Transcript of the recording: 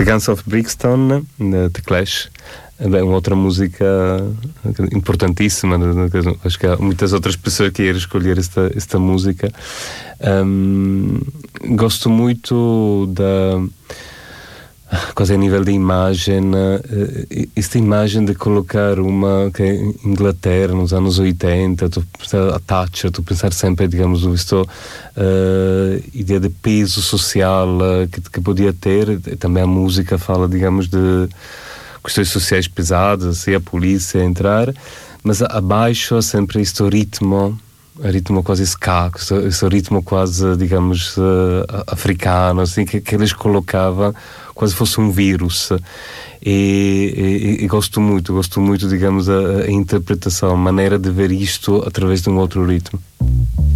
The Guns of Brixton, The Clash, é uma outra música importantíssima. Acho que há muitas outras pessoas que iam escolher esta música. Gosto muito da, quase a nível de imagem, esta imagem de colocar uma que é Inglaterra nos anos 80, a Thatcher, tu pensar sempre, digamos, esta ideia de peso social que podia ter. Também a música fala, digamos, de questões sociais pesadas, e a polícia entrar, mas abaixo sempre este ritmo quase ska, este ritmo quase, digamos, africano, assim, que eles colocavam quase fosse um vírus. E gosto muito, digamos, a interpretação, a maneira de ver isto através de um outro ritmo.